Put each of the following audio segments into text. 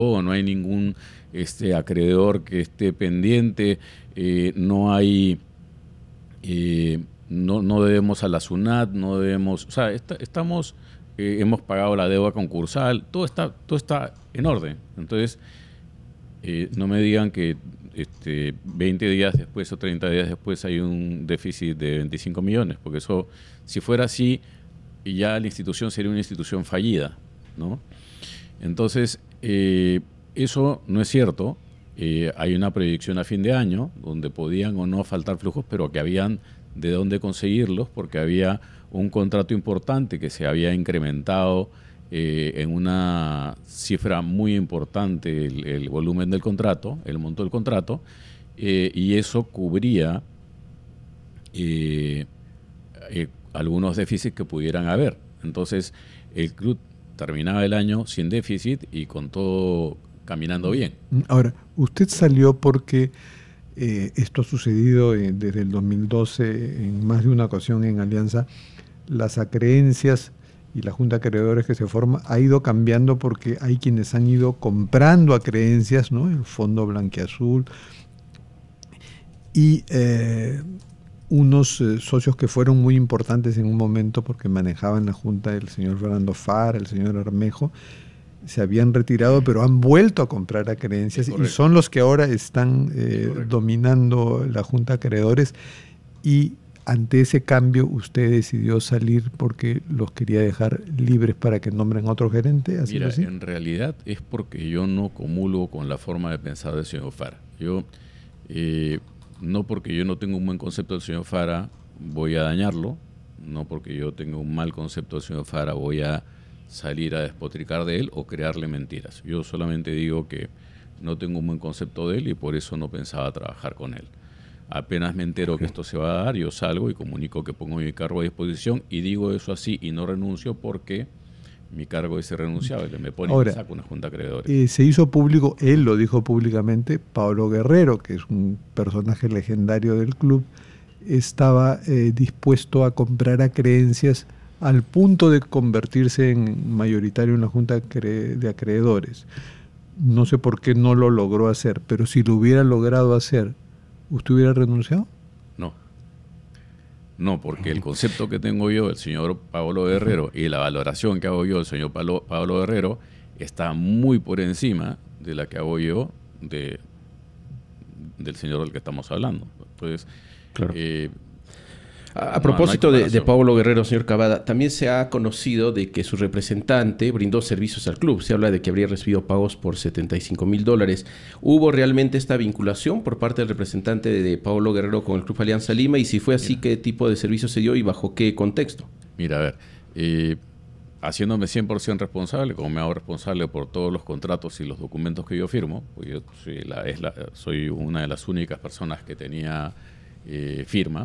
no hay ningún acreedor que esté pendiente, no hay, no debemos a la SUNAT, no debemos, o sea, estamos, hemos pagado la deuda concursal, todo está en orden. Entonces, no me digan que 20 días después o 30 días después hay un déficit de 25 millones, porque eso, si fuera así, ya la institución sería una institución fallida, ¿no? Entonces, eso no es cierto. Hay una proyección a fin de año donde podían o no faltar flujos, pero que habían de dónde conseguirlos, porque había un contrato importante que se había incrementado en una cifra muy importante el volumen del contrato, el monto del contrato, y eso cubría algunos déficits que pudieran haber. Entonces, el club terminaba el año sin déficit y con todo caminando bien. Ahora, usted salió porque esto ha sucedido desde el 2012 en más de una ocasión en Alianza. Las acreencias y la junta de acreedores que se forma ha ido cambiando porque hay quienes han ido comprando acreencias, ¿no? El Fondo Blanquiazul y unos socios que fueron muy importantes en un momento porque manejaban la junta, el señor Fernando Fara, el señor Armejo, se habían retirado pero han vuelto a comprar acreencias y son los que ahora están dominando la junta de acreedores. Y ante ese cambio usted decidió salir porque los quería dejar libres para que nombren a otro gerente. ¿Así? Mira, en realidad es porque yo no comulgo con la forma de pensar del señor Fara. Yo, no porque yo no tengo un buen concepto del señor Fara voy a dañarlo, no porque yo tenga un mal concepto del señor Fara voy a salir a despotricar de él o crearle mentiras. Yo solamente digo que no tengo un buen concepto de él y por eso no pensaba trabajar con él. Apenas me entero que esto se va a dar, yo salgo y comunico que pongo mi cargo a disposición y digo eso así y no renuncio porque mi cargo es irrenunciable. Me pone y me saca una junta de acreedores. Se hizo público, él lo dijo públicamente, Pablo Guerrero, que es un personaje legendario del club, estaba dispuesto a comprar acreencias al punto de convertirse en mayoritario en la junta de acreedores. No sé por qué no lo logró hacer, pero si lo hubiera logrado hacer, ¿usted hubiera renunciado? No, porque el concepto que tengo yo del señor Pablo Guerrero y la valoración que hago yo del señor Pablo Guerrero está muy por encima de la que hago yo del señor del que estamos hablando. Entonces, claro. A propósito de Pablo Guerrero, señor Cavada, también se ha conocido de que su representante brindó servicios al club. Se habla de que habría recibido pagos por $75,000. ¿Hubo realmente esta vinculación por parte del representante de Pablo Guerrero con el Club Alianza Lima? Y si fue así, ¿qué tipo de servicio se dio y bajo qué contexto? Mira, a ver, haciéndome 100% responsable, como me hago responsable por todos los contratos y los documentos que yo firmo, pues yo soy una de las únicas personas que tenía firma.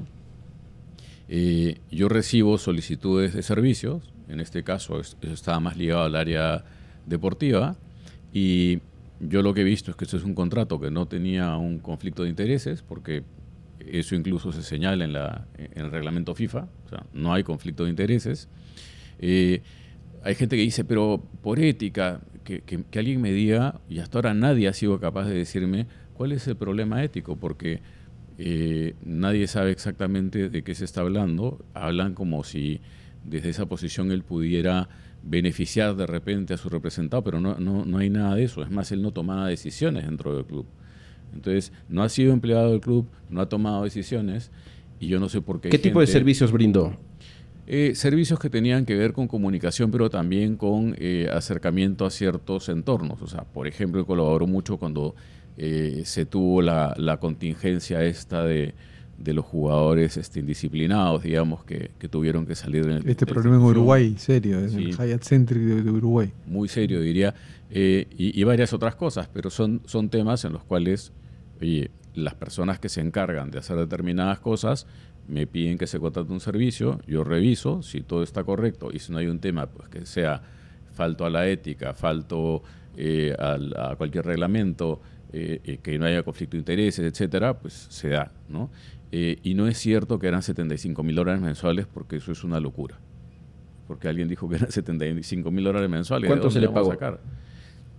Yo recibo solicitudes de servicios, en este caso eso estaba más ligado al área deportiva, y yo lo que he visto es que esto es un contrato que no tenía un conflicto de intereses, porque eso incluso se señala en el reglamento FIFA, o sea, no hay conflicto de intereses. Hay gente que dice, pero por ética, que alguien me diga, y hasta ahora nadie ha sido capaz de decirme cuál es el problema ético, porque nadie sabe exactamente de qué se está hablando. Hablan como si desde esa posición él pudiera beneficiar de repente a su representado, pero no hay nada de eso. Es más, él no tomaba decisiones dentro del club. Entonces, no ha sido empleado del club, no ha tomado decisiones y yo no sé por qué. ¿Qué tipo de servicios brindó? Servicios que tenían que ver con comunicación, pero también con acercamiento a ciertos entornos. O sea, por ejemplo, colaboró mucho cuando se tuvo la contingencia esta de los jugadores indisciplinados, digamos, que tuvieron que salir del problema en Uruguay, serio, en el Hyatt Centric de Uruguay. Muy serio, diría, y varias otras cosas, pero son temas en los cuales las personas que se encargan de hacer determinadas cosas me piden que se contrate un servicio, yo reviso si todo está correcto y si no hay un tema pues que sea falto a la ética, falto a cualquier reglamento, que no haya conflicto de intereses, etcétera, pues se da, ¿no? Y no es cierto que eran $75,000 mensuales, porque eso es una locura. Porque alguien dijo que eran $75,000 mensuales. ¿Cuánto se le pagó?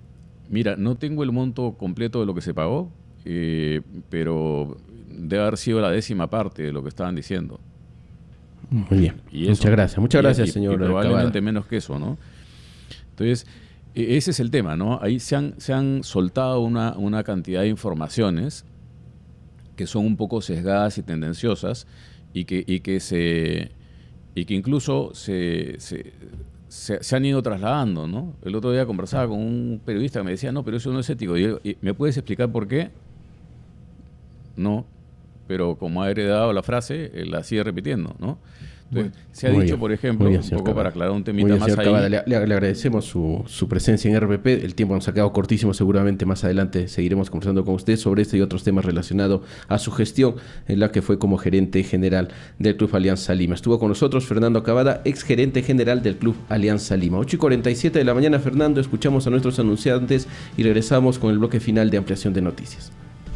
Mira, no tengo el monto completo de lo que se pagó, pero debe haber sido la 10ª parte de lo que estaban diciendo. Muy bien. Muchas gracias, señor. Y probablemente menos que eso, ¿no? Entonces, ese es el tema, ¿no? Ahí se han soltado una cantidad de informaciones que son un poco sesgadas y tendenciosas y que incluso se han ido trasladando, ¿no? El otro día conversaba con un periodista que me decía, no, pero eso no es ético. Y ¿me puedes explicar por qué? No, pero como ha heredado la frase, la sigue repitiendo, ¿no? Entonces, se ha dicho, bien, por ejemplo, un poco para aclarar un temita más ahí. Cavada, le agradecemos su presencia en RPP. El tiempo nos ha quedado cortísimo. Seguramente más adelante seguiremos conversando con usted sobre este y otros temas relacionados a su gestión, en la que fue como gerente general del Club Alianza Lima. Estuvo con nosotros Fernando Cavada, ex gerente general del Club Alianza Lima. 8:47 de la mañana, Fernando. Escuchamos a nuestros anunciantes y regresamos con el bloque final de ampliación de noticias.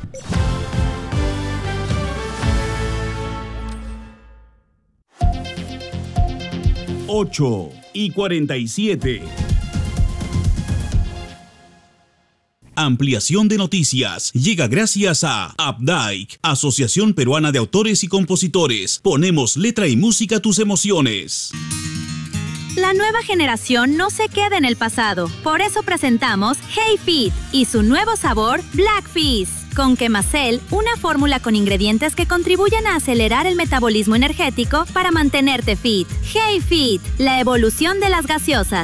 8:47. Ampliación de noticias llega gracias a Updike, Asociación Peruana de Autores y Compositores. Ponemos letra y música a tus emociones. La nueva generación no se queda en el pasado. Por eso presentamos Hey Fit y su nuevo sabor Black Fizz. Con Quemacel, una fórmula con ingredientes que contribuyen a acelerar el metabolismo energético para mantenerte fit. Hey Fit, la evolución de las gaseosas.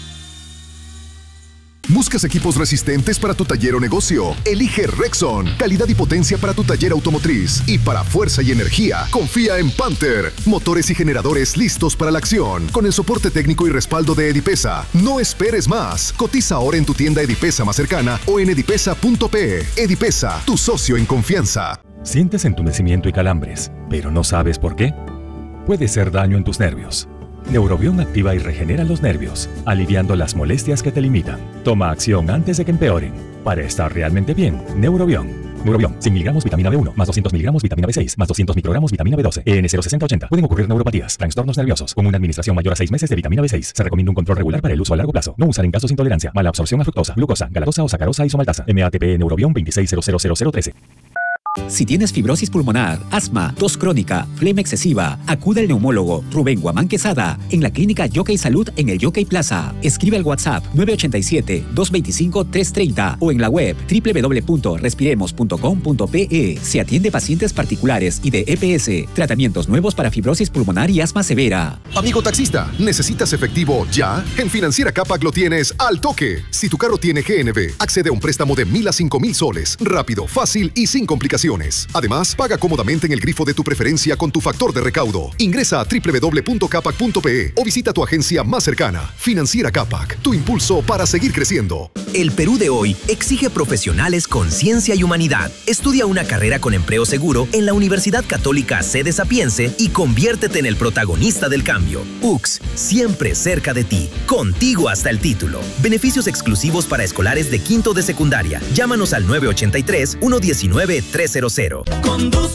¿Buscas equipos resistentes para tu taller o negocio? Elige Rexon. Calidad y potencia para tu taller automotriz. Y para fuerza y energía, confía en Panther. Motores y generadores listos para la acción. Con el soporte técnico y respaldo de Edipesa. No esperes más. Cotiza ahora en tu tienda Edipesa más cercana o en edipesa.pe. Edipesa, tu socio en confianza. Sientes entumecimiento y calambres, pero no sabes por qué. Puede ser daño en tus nervios. Neurobión activa y regenera los nervios, aliviando las molestias que te limitan. Toma acción antes de que empeoren. Para estar realmente bien, Neurobión. Neurobión, 100 miligramos vitamina B1, más 200 miligramos vitamina B6, más 200 microgramos vitamina B12, EN 06080. Pueden ocurrir neuropatías, trastornos nerviosos, con una administración mayor a 6 meses de vitamina B6. Se recomienda un control regular para el uso a largo plazo. No usar en casos de intolerancia, mala absorción a fructosa, glucosa, galactosa o sacarosa isomaltasa. MATP Neurobión 2600013. Si tienes fibrosis pulmonar, asma, tos crónica, flema excesiva, acude al neumólogo Rubén Guamán Quesada en la clínica Yockey Salud en el Yockey Plaza. Escribe al WhatsApp 987-225-330 o en la web www.respiremos.com.pe. Se atiende pacientes particulares y de EPS. Tratamientos nuevos para fibrosis pulmonar y asma severa. Amigo taxista, ¿necesitas efectivo ya? En Financiera Capac lo tienes al toque. Si tu carro tiene GNV, accede a un préstamo de 1.000 a 5.000 soles. Rápido, fácil y sin complicaciones. Además, paga cómodamente en el grifo de tu preferencia con tu factor de recaudo. Ingresa a www.capac.pe o visita tu agencia más cercana. Financiera Capac, tu impulso para seguir creciendo. El Perú de hoy exige profesionales con ciencia y humanidad. Estudia una carrera con empleo seguro en la Universidad Católica Sede Sapiense y conviértete en el protagonista del cambio. UCS, siempre cerca de ti. Contigo hasta el título. Beneficios exclusivos para escolares de quinto de secundaria. Llámanos al 983-119-300.